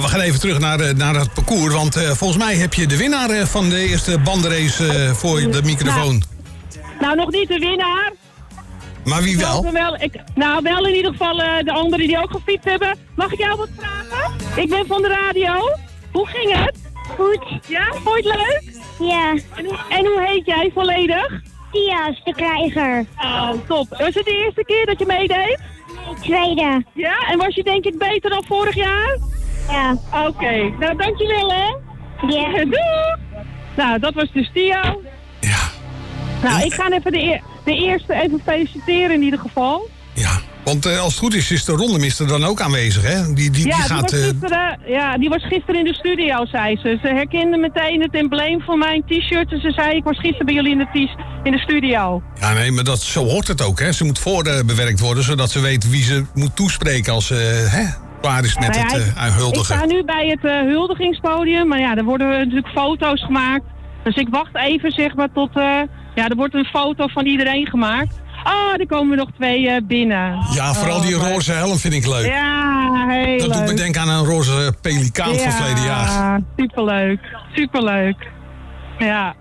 we gaan even terug naar het parcours. Want volgens mij heb je de winnaar van de eerste bandenrace voor de microfoon. Nou, nog niet de winnaar. Maar wie wel? Wel in ieder geval de anderen die ook gefietst hebben. Mag ik jou wat vragen? Ik ben van de radio. Hoe ging het? Goed. Ja, vond je het leuk? Ja. En hoe heet jij volledig? Tias, de krijger. Oh, top. Was het de eerste keer dat je meedeed? Tweede. Ja, en was je denk ik beter dan vorig jaar? Ja. Oké. Nou, dankjewel hè. Ja. Doei. Nou, dat was dus Tio. Ja. Nou, ik ga even de eerste even feliciteren in ieder geval. Ja, want als het goed is de rondemister dan ook aanwezig, hè? Die was gisteren in de studio, zei ze. Ze herkende meteen het embleem van mijn t-shirt. En ze zei, ik was gisteren bij jullie in de studio. Ja, nee, maar zo hoort het ook, hè? Ze moet voorbewerkt worden, zodat ze weet wie ze moet toespreken als ze klaar is met het huldigen. Ik sta nu bij het huldigingspodium, maar ja, er worden natuurlijk foto's gemaakt. Dus ik wacht even, zeg maar, tot... er wordt een foto van iedereen gemaakt. Oh, er komen er nog 2 binnen. Ja, vooral die roze helm vind ik leuk. Ja, heel leuk. Dat doet me denken aan een roze pelikaan van verleden jaar. Ja, superleuk. Superleuk. Ja.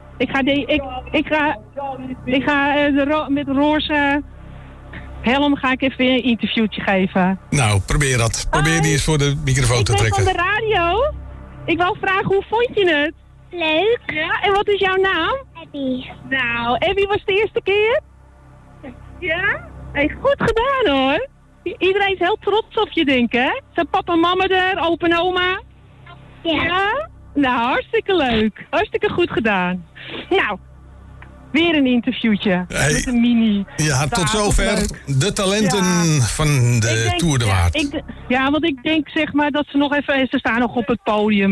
Met roze helm ga ik even een interviewtje geven. Nou, probeer dat. Probeer die eens voor de microfoon te trekken. Ik ben van de radio. Ik wil vragen, hoe vond je het? Leuk. Ja, en wat is jouw naam? Abby. Nou, Abby was de eerste keer? Ja? Hey, goed gedaan hoor. Iedereen is heel trots op je, denk ik, hè? Zijn papa en mama er, opa en oma? Ja? Nou, hartstikke leuk. Hartstikke goed gedaan. Nou, weer een interviewtje. Hey. Met een mini. Ja, tot zover de talenten van de Tour de Waard. Want ik denk zeg maar dat ze nog even... Ze staan nog op het podium.